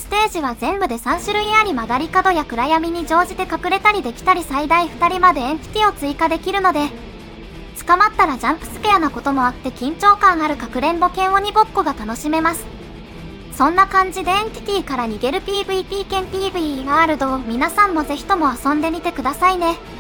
テージは全部で3種類あり、曲がり角や暗闇に乗じて隠れたりできたり、最大2人までエンティティを追加できるので、捕まったらジャンプスケアなこともあって緊張感あるかくれんぼ剣鬼ごっこが楽しめます。そんな感じでエンティティから逃げる PVP 兼 PV ワールドを皆さんもぜひとも遊んでみてくださいね。